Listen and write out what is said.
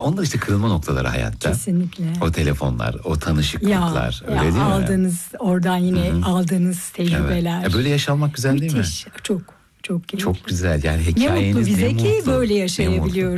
Onlar işte kırılma noktaları hayatta. Kesinlikle. O telefonlar, o tanışıklıklar. Öyle değil mi? Aldığınız oradan yine aldığınız tecrübeler. Evet. Böyle yaşanmak güzel değil mi? Müthiş. Çok keyifli. Çok güzel. Yani Ne hikayeniz mutlu bize ne ki mutlu. böyle Ne yaşayabiliyoruz.